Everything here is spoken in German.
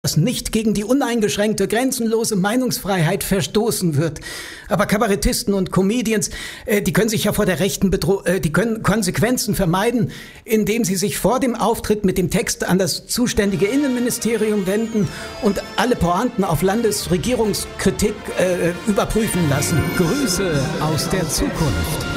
das nicht gegen die uneingeschränkte, grenzenlose Meinungsfreiheit verstoßen wird. Aber Kabarettisten und Comedians, die können sich ja vor der Rechten die können Konsequenzen vermeiden, indem sie sich vor dem Auftritt mit dem Text an das zuständige Innenministerium wenden und alle Pointen auf Landesregierungskritik überprüfen lassen. Grüße aus der Zukunft.